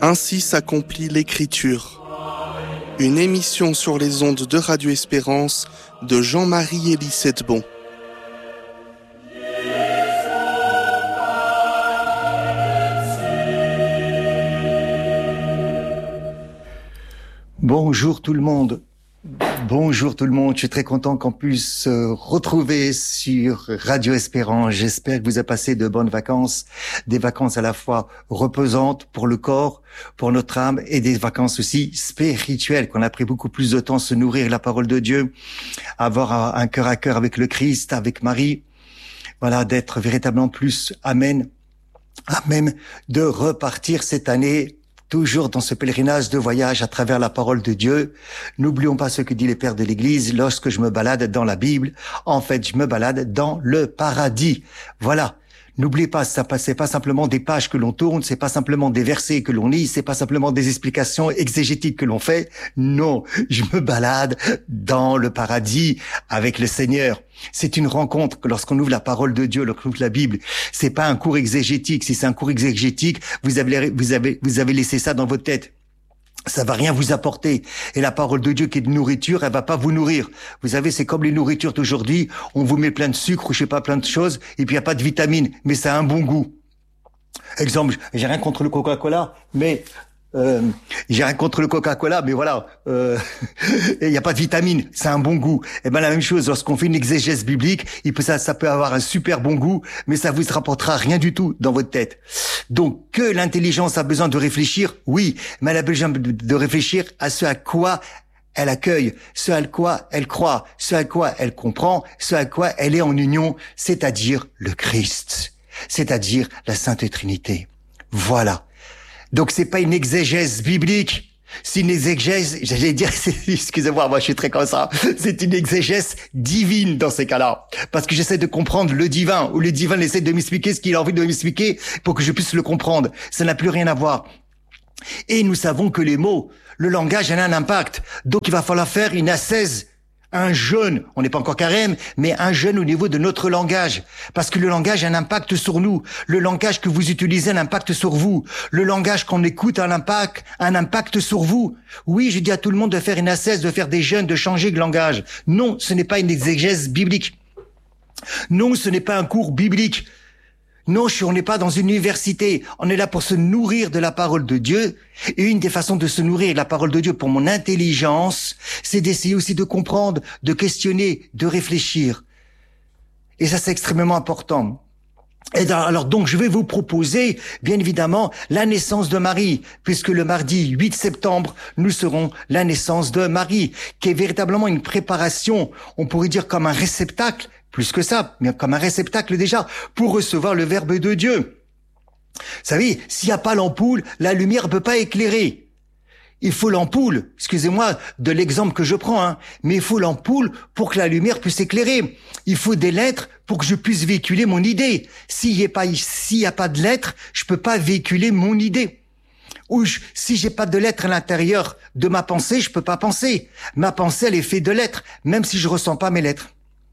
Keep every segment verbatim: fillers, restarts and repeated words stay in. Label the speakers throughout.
Speaker 1: Ainsi s'accomplit l'Écriture. Une émission sur les ondes de Radio Espérance de Jean-Marie Élie Settebon.
Speaker 2: Bonjour tout le monde. Bonjour tout le monde. Je suis très content qu'on puisse se retrouver sur Radio Espérance. J'espère que vous avez passé de bonnes vacances, des vacances à la fois reposantes pour le corps, pour notre âme, et des vacances aussi spirituelles, qu'on a pris beaucoup plus de temps à se nourrir de la parole de Dieu, avoir un cœur à cœur avec le Christ, avec Marie. Voilà, d'être véritablement plus amen, à même de repartir cette année toujours dans ce pèlerinage de voyage à travers la parole de Dieu. N'oublions pas ce que dit les pères de l'Église: lorsque je me balade dans la Bible, en fait, je me balade dans le paradis. Voilà. N'oubliez pas, ça c'est pas simplement des pages que l'on tourne, c'est pas simplement des versets que l'on lit, c'est pas simplement des explications exégétiques que l'on fait. Non, je me balade dans le paradis avec le Seigneur. C'est une rencontre que lorsqu'on ouvre la parole de Dieu, lorsqu'on ouvre la Bible, c'est pas un cours exégétique. Si c'est un cours exégétique, vous avez, vous avez, vous avez laissé ça dans votre tête. Ça va rien vous apporter. Et la parole de Dieu qui est de nourriture, elle va pas vous nourrir. Vous savez, c'est comme les nourritures d'aujourd'hui. On vous met plein de sucre ou je sais pas, plein de choses, et puis il y a pas de vitamines, mais ça a un bon goût. Exemple, j'ai rien contre le Coca-Cola, mais euh, j'ai rien contre le Coca-Cola, mais voilà, euh, il y a pas de vitamines, c'est un bon goût. Et ben la même chose, lorsqu'on fait une exégèse biblique, il peut ça, ça peut avoir un super bon goût, mais ça vous rapportera rien du tout dans votre tête. Donc, que l'intelligence a besoin de réfléchir, oui, mais elle a besoin de réfléchir à ce à quoi elle accueille, ce à quoi elle croit, ce à quoi elle comprend, ce à quoi elle est en union, c'est-à-dire le Christ, c'est-à-dire la Sainte Trinité. Voilà. Donc c'est pas une exégèse biblique, c'est une exégèse, j'allais dire, excusez-moi, moi je suis très comme ça, c'est une exégèse divine dans ces cas-là. Parce que j'essaie de comprendre le divin, ou le divin essaie de m'expliquer ce qu'il a envie de m'expliquer pour que je puisse le comprendre. Ça n'a plus rien à voir. Et nous savons que les mots, le langage a un impact. Donc il va falloir faire une ascèse, un jeûne, on n'est pas encore carême, mais un jeûne au niveau de notre langage. Parce que le langage a un impact sur nous. Le langage que vous utilisez a un impact sur vous. Le langage qu'on écoute a un impact, un impact sur vous. Oui, je dis à tout le monde de faire une ascèse, de faire des jeûnes, de changer de langage. Non, ce n'est pas une exégèse biblique. Non, ce n'est pas un cours biblique. Non, on n'est pas dans une université. On est là pour se nourrir de la parole de Dieu. Et une des façons de se nourrir de la parole de Dieu pour mon intelligence, c'est d'essayer aussi de comprendre, de questionner, de réfléchir. Et ça, c'est extrêmement important. Et dans, alors donc, je vais vous proposer, bien évidemment, la naissance de Marie, puisque le mardi huit septembre, nous serons la naissance de Marie, qui est véritablement une préparation, on pourrait dire comme un réceptacle, plus que ça, mais comme un réceptacle déjà, pour recevoir le Verbe de Dieu. Vous savez, s'il n'y a pas l'ampoule, la lumière ne peut pas éclairer. Il faut l'ampoule, excusez-moi de l'exemple que je prends, hein, mais il faut l'ampoule pour que la lumière puisse éclairer. Il faut des lettres pour que je puisse véhiculer mon idée. S'il n'y a pas, s'il n'y a pas de lettres, je peux pas véhiculer mon idée. Ou je, si j'ai pas de lettres à l'intérieur de ma pensée, je peux pas penser. Ma pensée, elle est faite de lettres, même si je ressens pas mes lettres.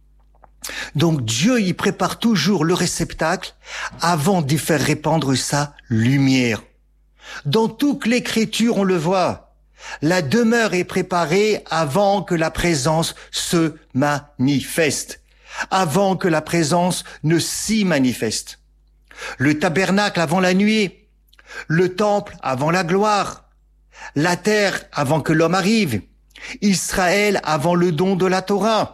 Speaker 2: Donc Dieu, il prépare toujours le réceptacle avant d'y faire répandre sa lumière. Dans toute l'écriture, on le voit. La demeure est préparée avant que la présence se manifeste, avant que la présence ne s'y manifeste. Le tabernacle avant la nuée, le temple avant la gloire, la terre avant que l'homme arrive, Israël avant le don de la Torah.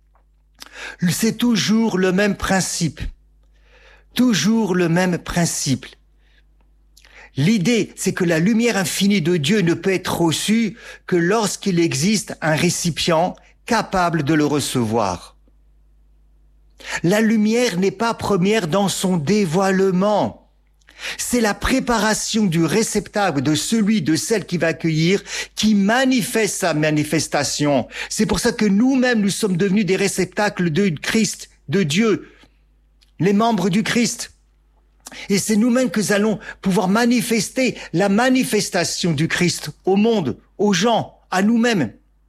Speaker 2: C'est toujours le même principe. Toujours le même principe. L'idée, c'est que la lumière infinie de Dieu ne peut être reçue que lorsqu'il existe un récipient capable de le recevoir. La lumière n'est pas première dans son dévoilement. C'est la préparation du réceptacle, de celui, de celle qui va accueillir, qui manifeste sa manifestation. C'est pour ça que nous-mêmes, nous sommes devenus des réceptacles de Christ, de Dieu, les membres du Christ. Et c'est nous-mêmes que nous allons pouvoir manifester la manifestation du Christ au monde, aux gens, à nous-mêmes.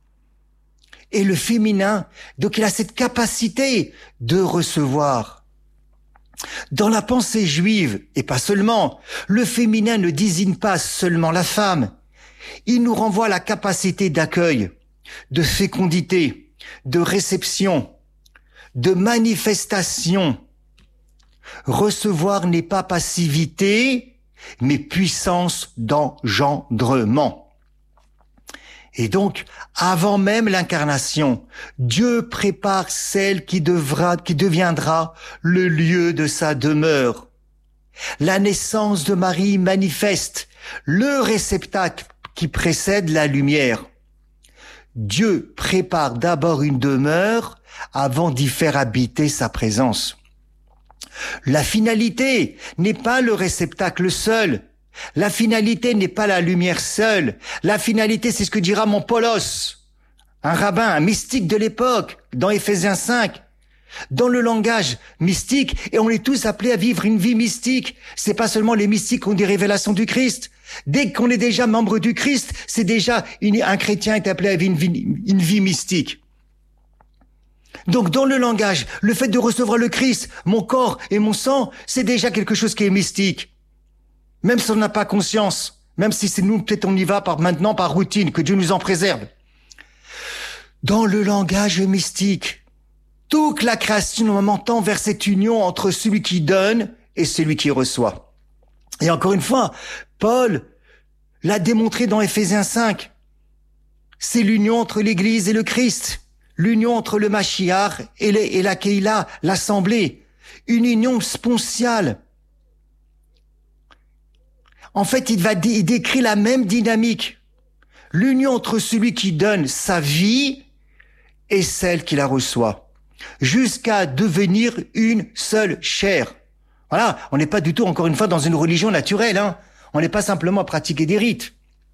Speaker 2: Et le féminin, donc il a cette capacité de recevoir. Dans la pensée juive, et pas seulement, le féminin ne désigne pas seulement la femme. Il nous renvoie à la capacité d'accueil, de fécondité, de réception, de manifestation. Recevoir n'est pas passivité, mais puissance d'engendrement. Et donc, avant même l'incarnation, Dieu prépare celle qui devra, qui deviendra le lieu de sa demeure. La naissance de Marie manifeste le réceptacle qui précède la lumière. Dieu prépare d'abord une demeure avant d'y faire habiter sa présence. La finalité n'est pas le réceptacle seul. La finalité n'est pas la lumière seule. La finalité, c'est ce que dira mon Paulos, un rabbin, un mystique de l'époque, dans Éphésiens cinq. Dans le langage mystique, et on est tous appelés à vivre une vie mystique. C'est pas seulement les mystiques qui ont des révélations du Christ. Dès qu'on est déjà membre du Christ, c'est déjà une, un chrétien est appelé à vivre une vie, une vie mystique. Donc dans le langage, le fait de recevoir le Christ, mon corps et mon sang, c'est déjà quelque chose qui est mystique. Même si on n'a pas conscience, même si c'est nous, peut-être on y va par maintenant par routine, que Dieu nous en préserve. Dans le langage mystique, toute la création tend vers cette union entre celui qui donne et celui qui reçoit. Et encore une fois, Paul l'a démontré dans Éphésiens cinq. C'est l'union entre l'Église et le Christ, l'union entre le Mashiach et, les, et la Keïla, l'Assemblée, une union spontiale. En fait, il va dé- il décrit la même dynamique. L'union entre celui qui donne sa vie et celle qui la reçoit, jusqu'à devenir une seule chair. Voilà, on n'est pas du tout, encore une fois, dans une religion naturelle, hein. On n'est pas simplement à pratiquer des rites.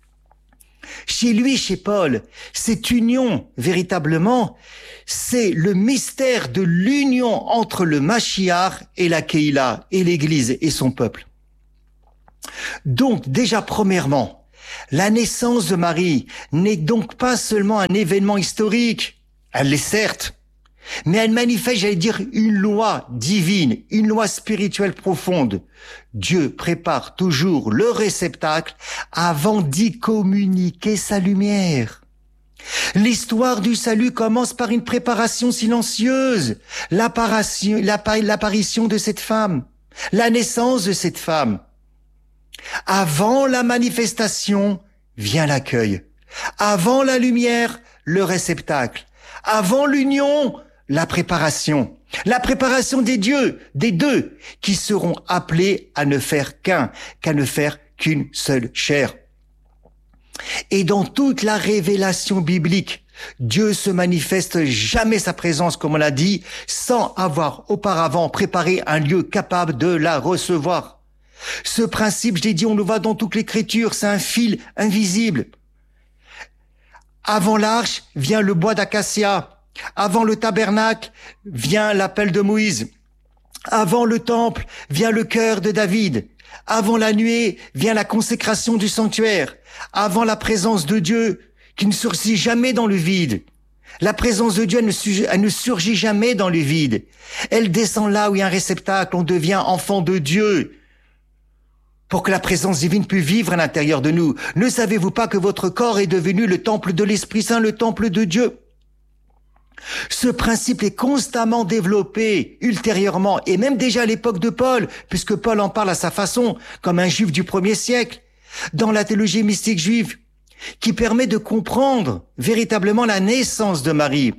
Speaker 2: Chez lui, chez Paul, cette union, véritablement, c'est le mystère de l'union entre le Mashiach et la Keïla, et l'Église et son peuple. Donc, déjà, premièrement, la naissance de Marie n'est donc pas seulement un événement historique. Elle l'est certes, mais elle manifeste, j'allais dire, une loi divine, une loi spirituelle profonde. Dieu prépare toujours le réceptacle avant d'y communiquer sa lumière. L'histoire du salut commence par une préparation silencieuse, l'apparition, l'apparition de cette femme, la naissance de cette femme. Avant la manifestation vient l'accueil. Avant la lumière, le réceptacle. Avant l'union, la préparation. La préparation des dieux, des deux, qui seront appelés à ne faire qu'un, qu'à ne faire qu'une seule chair. Et dans toute la révélation biblique, Dieu se manifeste jamais sa présence, comme on l'a dit, sans avoir auparavant préparé un lieu capable de la recevoir. Ce principe, je l'ai dit, on le voit dans toute l'écriture, c'est un fil invisible. Avant l'arche vient le bois d'acacia. Avant le tabernacle vient l'appel de Moïse. Avant le temple vient le cœur de David. Avant la nuée vient la consécration du sanctuaire. Avant la présence de Dieu qui ne surgit jamais dans le vide. La présence de Dieu, elle ne, surgit, elle ne surgit jamais dans le vide. Elle descend là où il y a un réceptacle, on devient enfant de Dieu. Pour que la présence divine puisse vivre à l'intérieur de nous. Ne savez-vous pas que votre corps est devenu le temple de l'Esprit Saint, le temple de Dieu? Ce principe est constamment développé ultérieurement, et même déjà à l'époque de Paul, puisque Paul en parle à sa façon, comme un juif du premier siècle, dans la théologie mystique juive, qui permet de comprendre véritablement la naissance de Marie.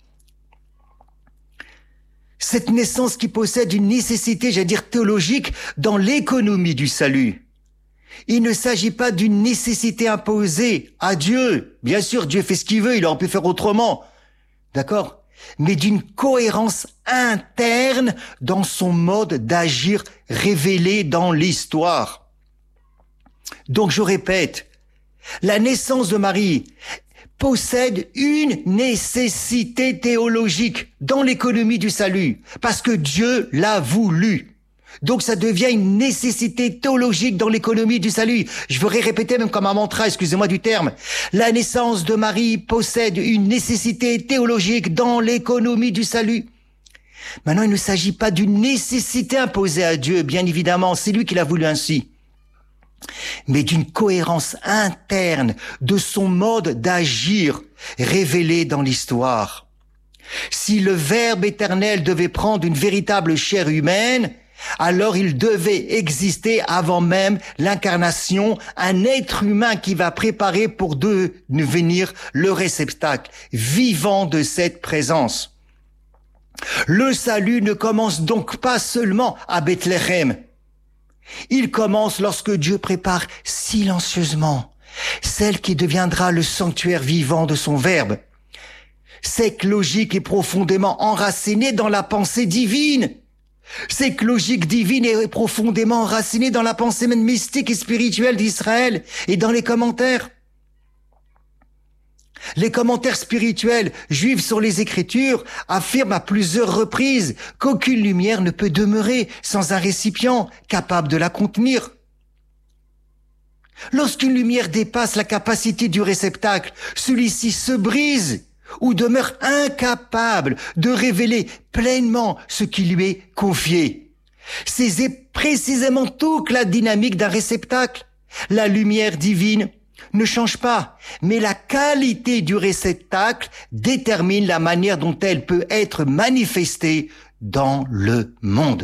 Speaker 2: Cette naissance qui possède une nécessité, j'allais dire théologique, dans l'économie du salut. Il ne s'agit pas d'une nécessité imposée à Dieu. Bien sûr, Dieu fait ce qu'il veut, il aurait pu faire autrement. D'accord? Mais d'une cohérence interne dans son mode d'agir révélé dans l'histoire. Donc, je répète, la naissance de Marie possède une nécessité théologique dans l'économie du salut, parce que Dieu l'a voulu. Donc ça devient une nécessité théologique dans l'économie du salut. Je voudrais répéter même comme un mantra, excusez-moi du terme. La naissance de Marie possède une nécessité théologique dans l'économie du salut. Maintenant, il ne s'agit pas d'une nécessité imposée à Dieu, bien évidemment, c'est lui qui l'a voulu ainsi, mais d'une cohérence interne de son mode d'agir révélé dans l'histoire. Si le Verbe éternel devait prendre une véritable chair humaine, alors il devait exister avant même l'incarnation, un être humain qui va préparer pour devenir le réceptacle vivant de cette présence. Le salut ne commence donc pas seulement à Bethléem. Il commence lorsque Dieu prépare silencieusement celle qui deviendra le sanctuaire vivant de son Verbe. Cette logique est profondément enracinée dans la pensée divine. Cette logique divine est profondément enracinée dans la pensée même mystique et spirituelle d'Israël et dans les commentaires. Les commentaires spirituels juifs sur les Écritures affirment à plusieurs reprises qu'aucune lumière ne peut demeurer sans un récipient capable de la contenir. Lorsqu'une lumière dépasse la capacité du réceptacle, celui-ci se brise ou demeure incapable de révéler pleinement ce qui lui est confié. C'est précisément toute la dynamique d'un réceptacle. La lumière divine ne change pas, mais la qualité du réceptacle détermine la manière dont elle peut être manifestée dans le monde.